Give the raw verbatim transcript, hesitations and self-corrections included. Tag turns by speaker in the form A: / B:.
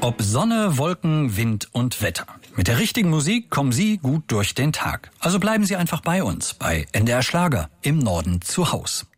A: Ob Sonne, Wolken, Wind und Wetter. Mit der richtigen Musik kommen Sie gut durch den Tag. Also bleiben Sie einfach bei uns, bei N D R Schlager, im Norden zu Haus.